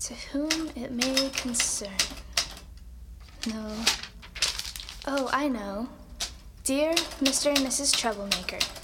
To whom it may concern. No. Oh, I know. Dear Mr. and Mrs. Troublemaker,